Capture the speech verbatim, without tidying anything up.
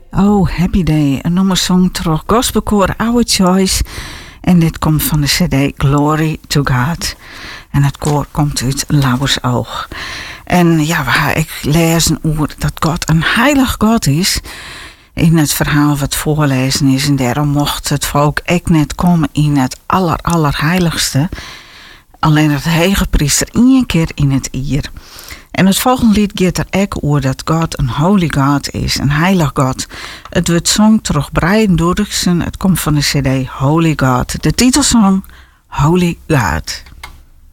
Oh, Happy Day, een nummer song terug gospelkoor Our Choice. En dit komt van de cd Glory to God. En het koor komt uit Lauwersoog. En ja, waar ik lezen over dat God een heilig God is. In het verhaal wat voorlezen is. En daarom mocht het volk ook net komen in het aller, allerheiligste. Alleen het hegepriester één keer in het jaar. En het volgende lied gaat er ook over dat God een holy God is, een heilig God. Het wordt zong terug Brian Dordiksen. Het komt van de cd Holy God. De titelsong Holy God.